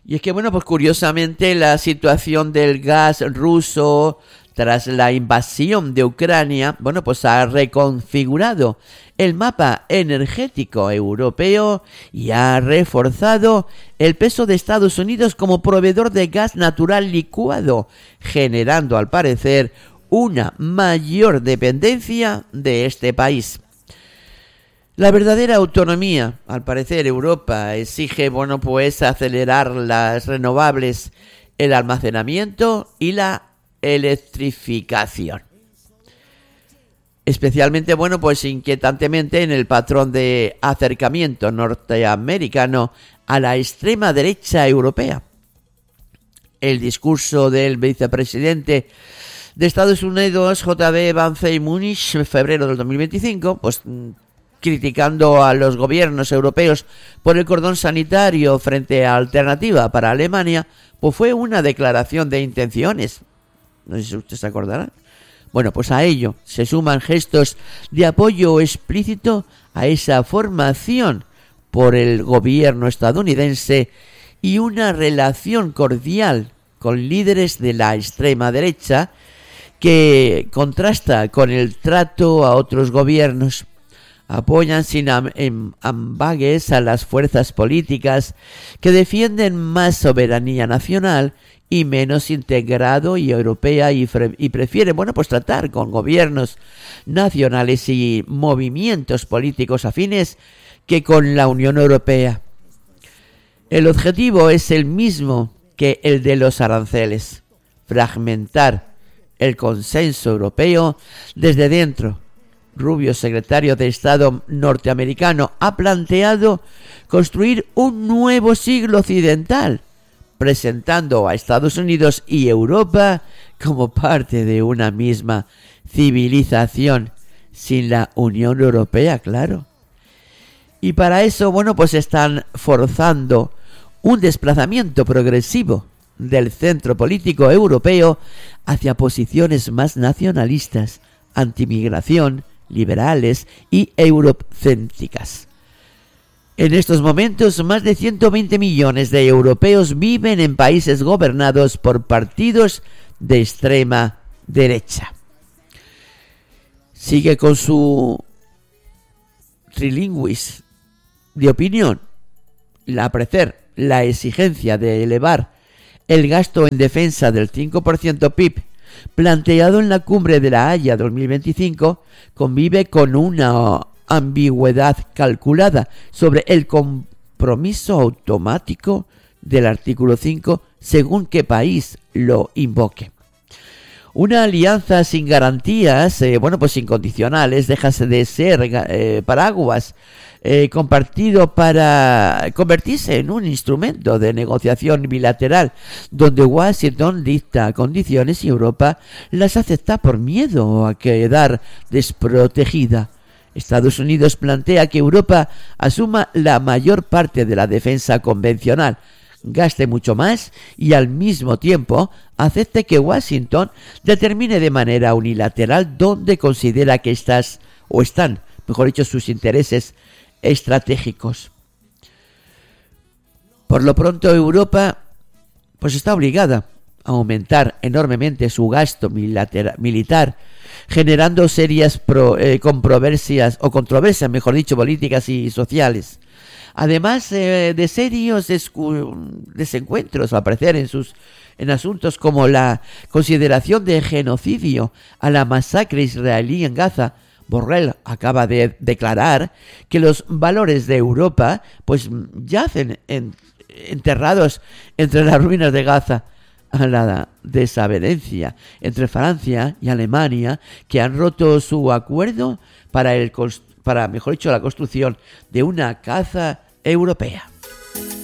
Y es que, bueno, pues curiosamente la situación del gas ruso tras la invasión de Ucrania, bueno, pues ha reconfigurado el mapa energético europeo y ha reforzado el peso de Estados Unidos como proveedor de gas natural licuado, generando, al parecer, una mayor dependencia de este país. La verdadera autonomía, al parecer, Europa exige, bueno, pues acelerar las renovables, el almacenamiento y la electrificación. Especialmente, bueno, pues inquietantemente en el patrón de acercamiento norteamericano a la extrema derecha europea. El discurso del vicepresidente de Estados Unidos, J.D. Vance en Múnich, en febrero del 2025, pues criticando a los gobiernos europeos por el cordón sanitario frente a Alternativa para Alemania, pues fue una declaración de intenciones. No sé si usted se acordará. Bueno, pues a ello se suman gestos de apoyo explícito a esa formación por el gobierno estadounidense y una relación cordial con líderes de la extrema derecha que contrasta con el trato a otros gobiernos. Apoyan sin ambages a las fuerzas políticas que defienden más soberanía nacional y menos integrado y europea y prefieren, bueno, pues tratar con gobiernos nacionales y movimientos políticos afines que con la Unión Europea. El objetivo es el mismo que el de los aranceles: fragmentar el consenso europeo desde dentro. Rubio, secretario de Estado norteamericano, ha planteado construir un nuevo siglo occidental, presentando a Estados Unidos y Europa como parte de una misma civilización, sin la Unión Europea, claro. Y para eso, bueno, pues están forzando un desplazamiento progresivo del centro político europeo hacia posiciones más nacionalistas, antimigración, liberales y eurocéntricas. En estos momentos, más de 120 millones de europeos viven en países gobernados por partidos de extrema derecha. Sigue con su trilingüis de opinión, la exigencia de elevar el gasto en defensa del 5% PIB planteado en la cumbre de La Haya 2025 convive con una ambigüedad calculada sobre el compromiso automático del artículo 5 según qué país lo invoque. Una alianza sin garantías, pues incondicionales, deja de ser paraguas compartido para convertirse en un instrumento de negociación bilateral donde Washington dicta condiciones y Europa las acepta por miedo a quedar desprotegida. Estados Unidos plantea que Europa asuma la mayor parte de la defensa convencional, gaste mucho más y al mismo tiempo acepte que Washington determine de manera unilateral dónde considera que están, mejor dicho, sus intereses estratégicos. Por lo pronto, Europa pues está obligada a aumentar enormemente su gasto militar, generando serias controversias, mejor dicho, políticas y sociales. Además de serios desencuentros, al parecer, en asuntos como la consideración de genocidio a la masacre israelí en Gaza. Borrell acaba de declarar que los valores de Europa pues yacen enterrados entre las ruinas de Gaza, a la desavenencia entre Francia y Alemania, que han roto su acuerdo para la construcción de una caza europea.